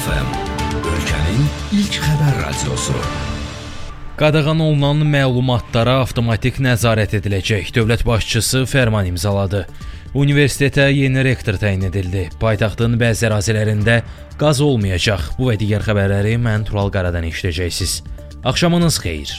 FM, ölkənin ilk xəbər radiosu. Qadağan olunan məlumatlara avtomatik nəzarət ediləcək. Dövlət başçısı fərman imzaladı. Universitetə yeni rektor təyin edildi. Paytaxtın bəzi ərazilərində qaz olmayacaq. Bu və digər xəbərləri mən Tural Qaradan eşidəcəksiniz. Axşamınız xeyir.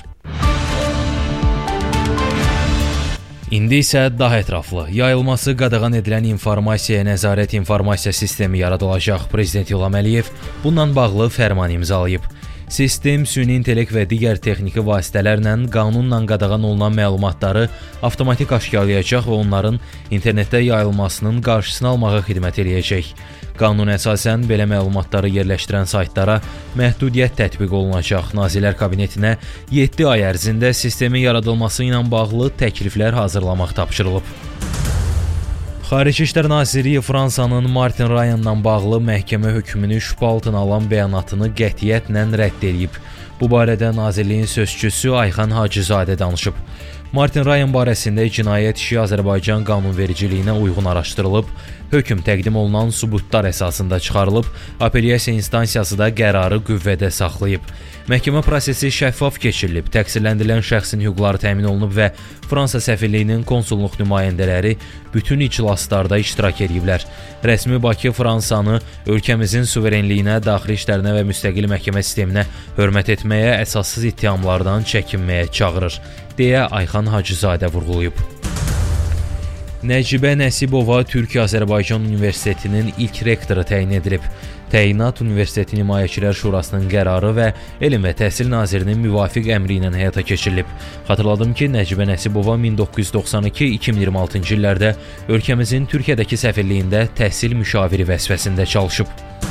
İndi isə daha ətraflı, yayılması qadağan edilən informasiya nəzarət informasiya sistemi yaradılacaq. Prezident İlham Əliyev bununla bağlı fərman imzalayıb. Sistem süni intellekt və digər texniki vasitələrlə qanunla qadağan olunan məlumatları avtomatik aşkarlayacaq və onların internetdə yayılmasının qarşısını almağa xidmət eləyəcək. Qanuna əsasən belə məlumatları yerləşdirən saytlara məhdudiyyət tətbiq olunacaq. Nazirlər Kabinetinə 7 ay ərzində sistemin yaradılması ilə bağlı təkliflər hazırlamaq tapşırılıb. Xarici İşlər Nazirliyi Fransanın Martin Ryanla bağlı məhkəmə hökmünü şübhə altına alan bəyanatını qətiyyətlə rədd edib. Bu barədə Nazirliyin sözçüsü Ayxan Hacızadə danışıb. Martin Ryan barəsində cinayət işi Azərbaycan qanunvericiliyinə uyğun araşdırılıb, hökm təqdim olunan sübutlar əsasında çıxarılıb, apellyasiya instansiyası da qərarı qüvvədə saxlayıb. Məhkəmə prosesi şəffaf keçirilib, təqsirləndirilən şəxsin hüquqları təmin olunub və Fransa səfirliyinin konsulluq nümayəndələri bütün iclaslarda iştirak ediblər. Rəsmi Bakı Fransanı ölkəmizin suverenliyinə, daxili işlərinə və müstəqil məhkəmə sisteminə hörmət etməyə, əsassız ittihamlardan çəkinməyə çağırır, deyə Ayxan Hacızadə vurğulayıb. Nəcibə Nəsibova Türkiyə-Azərbaycan Universitetinin ilk rektoru təyin edilib. Təyinat Universitetin Himayəçilər Şurasının qərarı və Elm və Təhsil Nazirinin müvafiq əmri ilə həyata keçirilib. Xatırladım ki, Nəcibə Nəsibova 1992-2026-cı illərdə ölkəmizin Türkiyədəki səfirliyində təhsil müşaviri vəzifəsində çalışıb.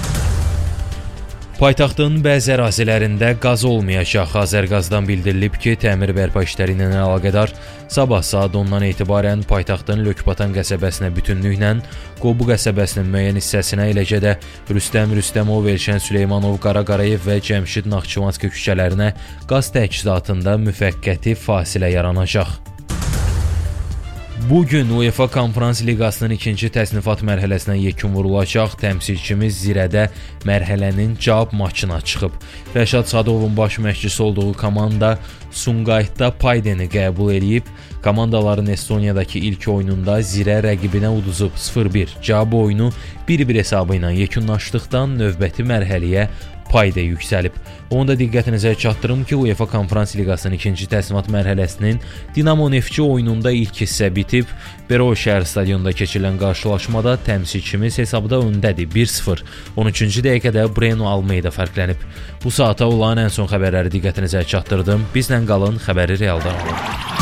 Paytaxtın bəzi ərazilərində qaz olmayacaq. Azərqazdan bildirilib ki, təmir bərpa işləri ilə əlaqədar sabah saat 10-dan etibarən paytaxtın Lökbatan qəsəbəsinə bütünlüklə, Qobu qəsəbəsinin müəyyən hissəsinə, eləcə də Rüstəm Rüstəmov, Elşən Süleymanov, Qara Qarayev və Cəmşid Naxçıvanski küçələrinə qaz təchizatında müvəqqəti fasilə yaranacaq. Bugün UEFA Konferans Liqasının ikinci təsnifat mərhələsinə yekun vurulacaq. Təmsilçimiz Zirədə mərhələnin cavab maçına çıxıb. Rəşad Sadovun baş məşqçisi olduğu komanda Sumqayıtda Paydeni qəbul edib. Komandaların Estoniyadakı ilk oyununda Zirə rəqibinə uduzub 0-1. Cavab oyunu 1-1 hesabı ilə yekunlaşdıqdan növbəti mərhələyə Payda yüksəlib. Onu da diqqətinizə çatdırım ki, UEFA Konferans Liqasının ikinci təsnifat mərhələsinin Dinamo Neftçi oyununda ilk hissə bitib. Beroe şəhər stadionunda keçirilən qarşılaşmada təmsilçimiz hesabda öndədir 1-0. 13-cü dəqiqədə Breno Almeida fərqlənib. Bu saata olan ən son xəbərləri diqqətinizə çatdırdım. Bizlə qalın, xəbəri realdan alın.